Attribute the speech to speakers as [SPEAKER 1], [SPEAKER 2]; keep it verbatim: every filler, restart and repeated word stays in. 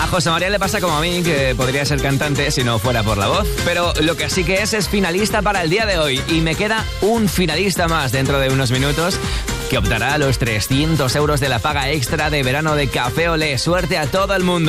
[SPEAKER 1] José María le pasa como a mí, que podría ser cantante si no fuera por la voz. Pero lo que sí que es, es finalista para el día de hoy. Y me queda un finalista más dentro de unos minutos, que optará a los trescientos euros de la paga extra de verano de Café Olé. Suerte a todo el mundo.